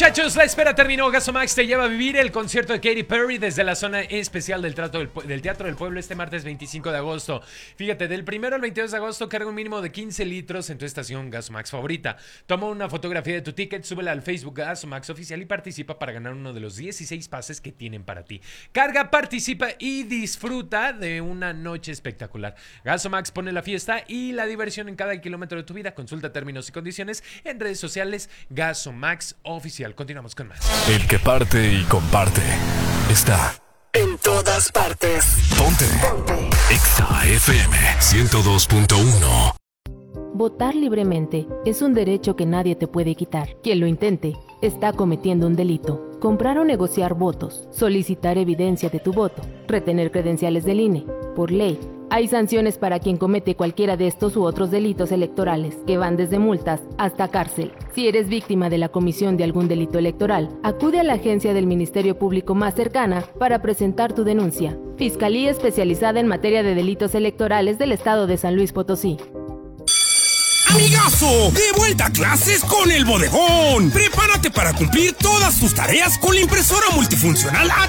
Muchachos, la espera terminó. Gasomax te lleva a vivir el concierto de Katy Perry desde la zona especial del Teatro del Pueblo este martes 25 de agosto. Fíjate, del 1 al 22 de agosto carga un mínimo de 15 litros en tu estación Gasomax favorita. Toma una fotografía de tu ticket, súbela al Facebook Gasomax Oficial y participa para ganar uno de los 16 pases que tienen para ti. Carga, participa y disfruta de una noche espectacular. Gasomax pone la fiesta y la diversión en cada kilómetro de tu vida. Consulta términos y condiciones en redes sociales Gasomax Oficial. Continuamos con más. El que parte y comparte está en todas partes. Ponte. Exa FM 102.1. Votar libremente es un derecho que nadie te puede quitar. Quien lo intente está cometiendo un delito. Comprar o negociar votos, solicitar evidencia de tu voto, retener credenciales del INE. Por ley, hay sanciones para quien comete cualquiera de estos u otros delitos electorales, que van desde multas hasta cárcel. Si eres víctima de la comisión de algún delito electoral, acude a la agencia del Ministerio Público más cercana para presentar tu denuncia. Fiscalía especializada en materia de delitos electorales del Estado de San Luis Potosí. ¡Amigazo! ¡De vuelta a clases con el Bodegón! Prepárate para cumplir todas tus tareas con la impresora multifuncional